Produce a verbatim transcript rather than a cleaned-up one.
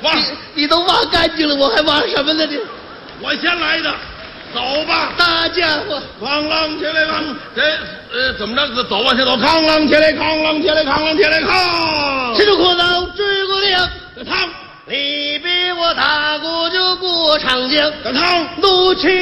挖， 你你都挖干净了，我还挖什么呢？你， 我先来的，走吧。 大家伙， 扛啷起来啷，这呃怎么着？走吧，先走。扛啷起来，扛啷起来，扛啷起来，扛。 吃住阔刀，追过梁， 扛。 你比我大鼓就过长江， 扛。 怒气